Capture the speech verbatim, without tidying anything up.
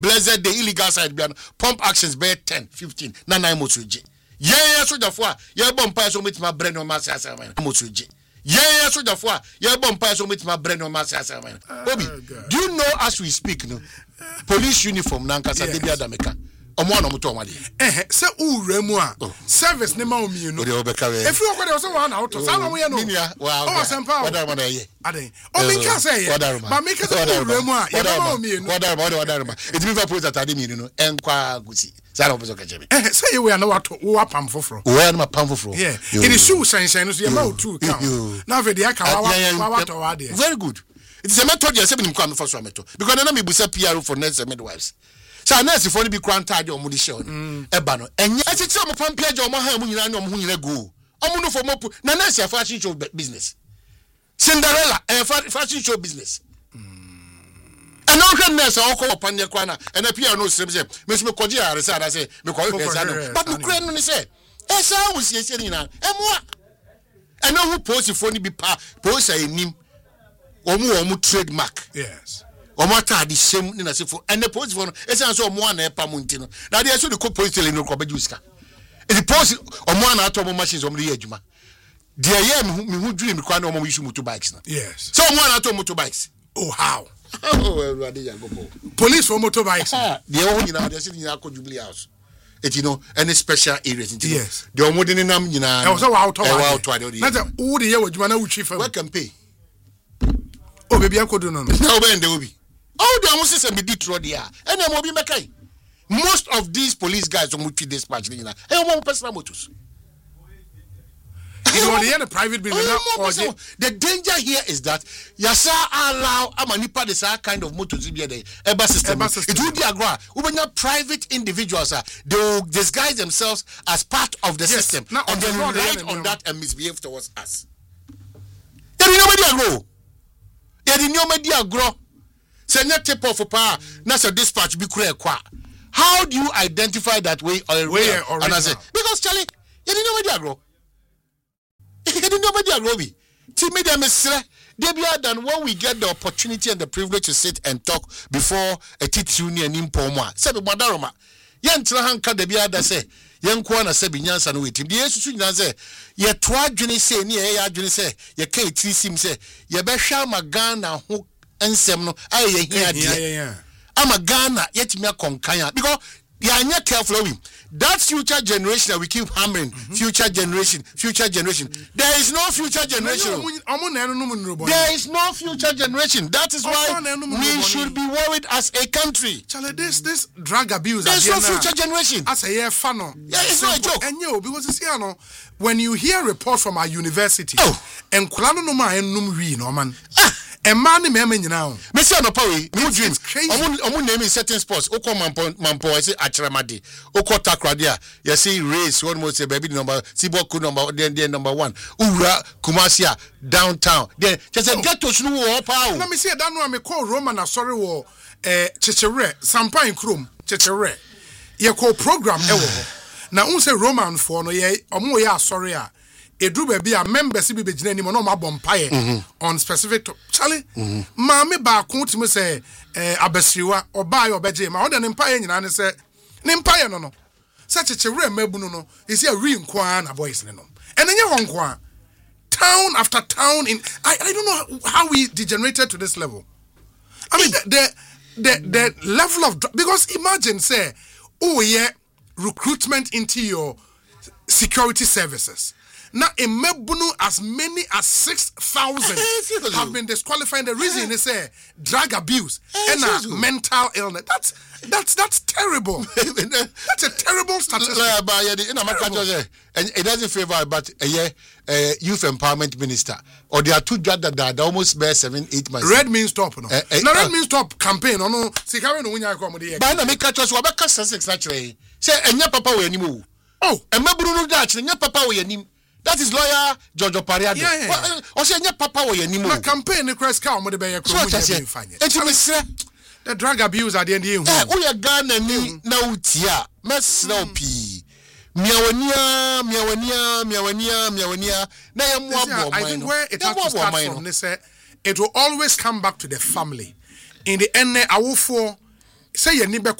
blessed the illegal side biano pump actions be ten fifteen na nine mosuji ye ye soja fo a ye bom pa so metima bre no ma sasa man mosuji ye ye soja fo a ye bom pa so metima bre no ma sasa man obi do you know as we speak no police uniform na nkasa de bia da meka omo na moto omade eh se uwura mu a service ne ma o mi no efi okode o se wa na auto sa na mo ye no o sempa wada mo na ye ade o mi ka say ba mi ka say uwura mu a ye ma o mi no wada wada wada ma it mean for police atade mi no enkwa gusi sa na obeso ka jebe eh say ye we na wato wo apam foforo wo na pam foforo yeah it is shoe shensen no so ye ma o two count na ve de aka wa wa wato wa de very good it is a method you say me kwa me for so method because na me busa P R for nurse midwives. So nurse for be quantified or mudisho eba no enye atiti o pam page o mo ha mu nyina na o mo nyina go o mo no for mo na nurse fashion show business Cinderella eh fashion show business and no nurse o ko panye kwa na and P R no srem say me so me koji are say say me ko pesa no but me kura no ni say e say wo siesie nyina e mo and no who post for ni bi pa post anim omu omu trademark yes omo ta di same ni na sefo and the police for no esan so omo na epa munti no na dey so the police tell no ko ba juska e the police omo na ato omo machines omo dey adwuma dey ye me me hu dwiri me kwa na omo use motorbikes na yes so omo na ato motorbikes oh how oh well ade ya go police for motorbikes dey wo nyina dey say nyina ko Jubilee House it you know any special areas into yes dey omo de nam nyina e so wa auto wa auto ade na say wo dey ye adwuma na wutwi fam we can pay oh baby akodo no no na obe ende obi all the almost say be detroit there and them obi mekai most of these police guys who treat dispatch nyina e mo personal motors you know the private business now the danger here is that yasa allow amanipa the sa kind of motors be there eba system it will be agro ubenya private individuals they will disguise themselves as part of the yes. system now, and then rely on that and misbehave towards us there is nobody agro there is nobody agro. Say not tip off pa na say dispatch be kura kwa. How do you identify that way or way and I say because Charlie you didn't know where they grow. You didn't know where they grow be. Ti me dem sre they be than when we get the opportunity and the privilege to sit and talk before a titru ni anim pomo. Say be madaroma. Yen tra hanka de be ada say yen ko na say be nyansa no wetim. De yesusu nyina say ye to adwene say ni ye adwene say ye ka etisim say ye be hwa magana ho ensem no aye here there ama Ghana yetimi akonkan because you are not careful with that future generation that we keep hammering mm-hmm. future generation future generation there is no future generation there is no future generation that is why we should be worried as a country Charlie, this this drug abuse there is no future generation as a year fan yeah it's not a joke and you because you see no when you hear reports from our university oh. and kulano no ma enum wi no man a man me me nyina me say no power me dream omo omo name in certain sports okọ mampo mampo I say achramade okọ takrade a you see race one more say baby number Siboku number then then number one Ura Kumasia downtown then just say get to no wo pa o na me say that no me call Roman asori wo eh chechere Sampan Krom chechere ye call program e wo na un say Roman for no ye omo ye asori a edru ba bia members bi begina ni mo no ma bompaye on specific to Charlie ma me ba ko timi say eh abasriwa oba ye obeje ma won de mpaye nyina ne say ne mpaye no no say chechewre mabunu no is a re nkwa na boys ne no enenye won kwa town after town in I, I don't know how we degenerated to this level. I mean the the the, the level of because imagine say oh yeah recruitment into your security services. Now, in Mebunu, as many as six thousand have been disqualified. The reason is say drug abuse and uh, mental illness. That's that's that's terrible. That's a terrible statistic. And it doesn't favor, but a uh, uh, youth empowerment minister or there are two judges that are almost bear seven, eight months. Red means stop, no. Uh, uh, no, red uh, means stop campaign. No, no. See, Karen, when you are coming here. But I make a choice. What about Six actually? Say, and your papa will anymore. Oh, and Mebunu Dutch, and your papa will anymore. That is lawyer Giorgio Pariado. Yeah, yeah. Well, or say your papa or your name. The campaign the crest cow with the bear. The drug abuse at the end of the year. Oh, you're gonna need no tia. Mess no pee. Miawania, miawania, miawania, miawania. I think where it has to start from, they say, it will always come back to the family. In the end, I will for say ye ni be